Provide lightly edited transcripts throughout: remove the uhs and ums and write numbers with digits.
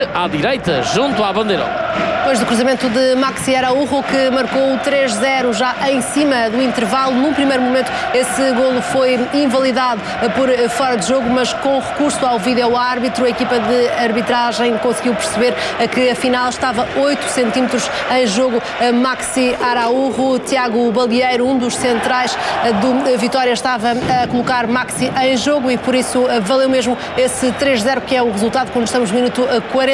à direita, junto à bandeirola. Depois do cruzamento de Maxi Araújo, que marcou o 3-0 já em cima do intervalo. Num primeiro momento, esse golo foi invalidado por fora de jogo, mas com recurso ao vídeo-árbitro, a equipa de arbitragem conseguiu perceber que afinal estava 8 centímetros em jogo. Maxi Araújo, Tiago Balieiro, um dos centrais do Vitória, estava a colocar Maxi em jogo e por isso valeu mesmo esse 3-0, que é o resultado quando estamos no minuto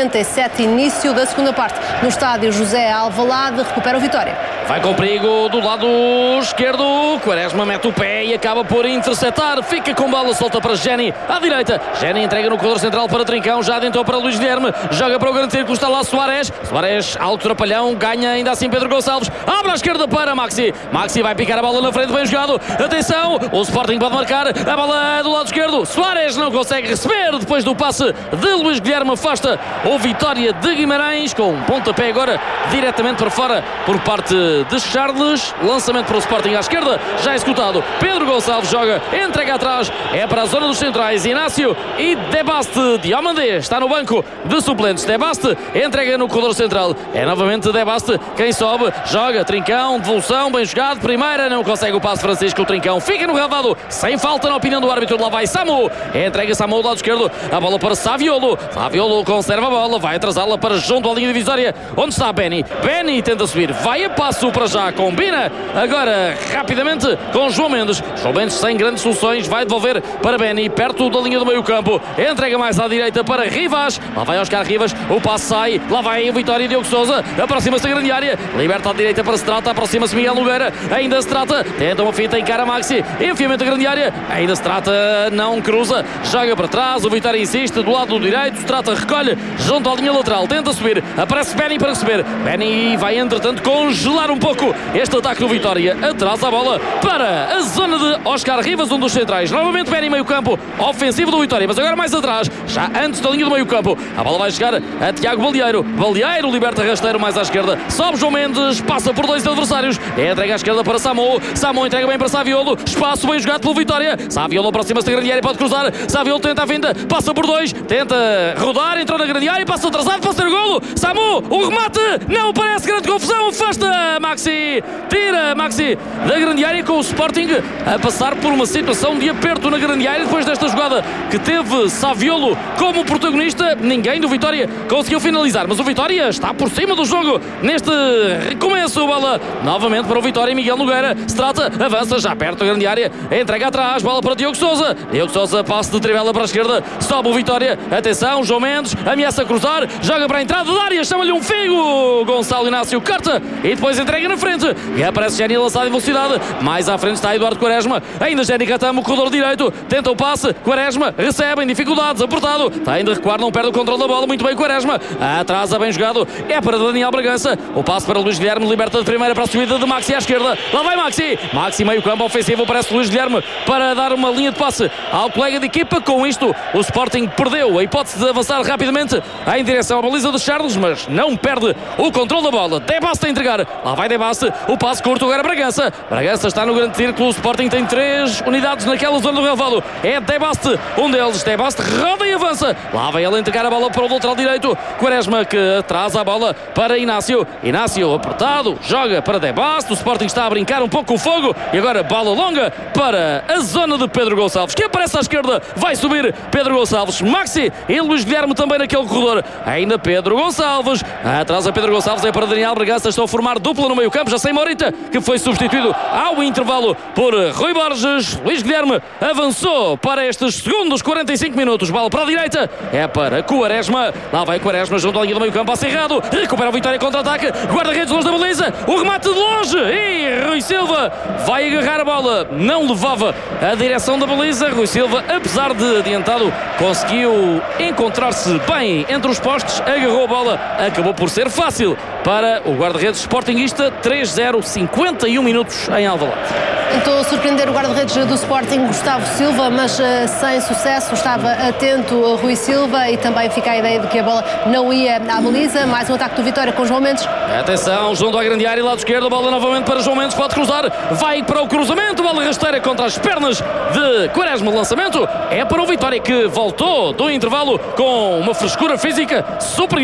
47, início da segunda parte. No estádio José Alvalade, recupera o Vitória. Vai com perigo do lado esquerdo. Quaresma mete o pé e acaba por interceptar. Fica com bola solta para Jenny à direita. Jenny entrega no corredor central para Trincão. Já adentrou para Luís Guilherme. Joga para o grande círculo. Está lá Soares. Soares, alto trapalhão. Ganha ainda assim Pedro Gonçalves. Abre à esquerda para Maxi. Maxi vai picar a bola na frente. Bem jogado. Atenção. O Sporting pode marcar. A bola do lado esquerdo. Soares não consegue receber. Depois do passe de Luís Guilherme, afasta o Vitória de Guimarães. Com um pontapé agora diretamente para fora por parte de Charles. Lançamento para o Sporting à esquerda, já executado. Pedro Gonçalves joga, entrega atrás, é para a zona dos centrais. Inácio e Debaste. Diomandé está no banco de suplentes. Debaste entrega no corredor central, é novamente Debaste quem sobe, joga. Trincão, devolução, bem jogado. Primeira, não consegue o passe. Francisco. O Trincão fica no relvado, sem falta na opinião do árbitro. Lá vai Samu, entrega Samu do lado esquerdo, a bola para Saviolo. Saviolo conserva a bola, vai atrasá-la para junto à linha divisória, onde está Benny. Benny tenta subir, vai a passo para já, combina agora rapidamente com João Mendes. João Mendes sem grandes soluções, vai devolver para Benny, perto da linha do meio campo, entrega mais à direita para Rivas. Lá vai Oscar Rivas, o passe sai, lá vai o Vitória e Diogo Sousa, aproxima-se da grande área, liberta à direita para Strata, aproxima-se Miguel Nogueira, ainda Strata, tenta uma finta, encara Maxi, enfiamento da grande área, ainda Strata não cruza, joga para trás, o Vitória insiste do lado direito, Strata recolhe junto à linha lateral, tenta subir, aparece Benny para receber, Benny vai entretanto congelar um pouco este ataque do Vitória, atrasa a bola para a zona de Oscar Rivas, um dos centrais. Novamente Benny, meio campo ofensivo do Vitória, mas agora mais atrás, já antes da linha do meio campo. A bola vai chegar a Tiago Balieiro. Balieiro liberta rasteiro mais à esquerda, sobe João Mendes, passa por dois adversários, entrega à esquerda para Samu. Samu entrega bem para Saviolo, espaço bem jogado pelo Vitória. Saviolo aproxima-se da grande área, pode cruzar. Saviolo tenta a vinda, passa por dois, tenta rodar, entrou na grande área, passa atrasado, pode ter o golo. Samu, o remate, não parece grande confusão, afasta Maxi, tira Maxi da grande área, com o Sporting a passar por uma situação de aperto na grande área. Depois desta jogada que teve Saviolo como protagonista, ninguém do Vitória conseguiu finalizar, mas o Vitória está por cima do jogo neste recomeço. Bola novamente para o Vitória, Miguel Nogueira, Strata avança já perto da grande área, entrega atrás, bola para Diogo Sousa. Diogo Sousa, passe de trivela para a esquerda, sobe o Vitória, atenção, João Mendes ameaça cruzar, joga para a entrada da área, chama-lhe um figo, Gonçalo Inácio corta e depois entrega na frente e aparece Jenny lançado em velocidade. Mais à frente está Eduardo Quaresma, ainda Jenny Catamo, corredor direito, tenta o passe, Quaresma recebe em dificuldades, apertado, está ainda a recuar, não perde o controle da bola, muito bem Quaresma, atrasa, bem jogado, é para Daniel Bragança, o passe para Luís Guilherme, liberta de primeira para a subida de Maxi à esquerda, lá vai Maxi, Maxi meio campo ofensivo, aparece Luís Guilherme para dar uma linha de passe ao colega de equipa. Com isto o Sporting perdeu a hipótese de avançar rapidamente em direção à baliza de Charles, mas não perde o controle da bola. Debaste a entregar, lá vai Debaste, o passe curto agora Bragança. Bragança está no grande círculo, o Sporting tem 3 unidades naquela zona do relvado, é Debaste, um deles, Debaste roda e avança, lá vai ele entregar a bola para o lateral direito, Quaresma que atrasa a bola para Inácio, Inácio apertado, joga para Debaste, o Sporting está a brincar um pouco com o fogo e agora bola longa para a zona de Pedro Gonçalves, que aparece à esquerda, vai subir Pedro Gonçalves, Maxi e Luís Guilherme também naquele corredor, ainda Pedro Gonçalves, atrasa Pedro Gonçalves, é para Daniel Bragança, estão a formar dupla no meio campo, já sem Morita, que foi substituído ao intervalo por Rui Borges. Luís Guilherme avançou para estes segundos 45 minutos, bola para a direita, é para Quaresma, lá vai Quaresma junto à linha do meio campo, passe errado, recupera a Vitória, contra-ataque, guarda-redes longe da baliza, o remate de longe e Rui Silva vai agarrar a bola, não levava a direção da baliza. Rui Silva, apesar de adiantado, conseguiu encontrar-se bem entre os postes, agarrou a bola, acabou por ser fácil para o guarda-redes sportinguista. 3-0, 51 minutos em Alvalade. Tentou surpreender o guarda-redes do Sporting, Gustavo Silva, mas sem sucesso. Estava atento Rui Silva e também fica a ideia de que a bola não ia à baliza. Mais um ataque do Vitória com João Mendes. Atenção, junto à grande área, lado esquerdo, bola novamente para João Mendes, pode cruzar, vai para o cruzamento, bola rasteira contra as pernas de Quaresma. Lançamento é para o Vitória, que voltou do intervalo com uma frescura física superior.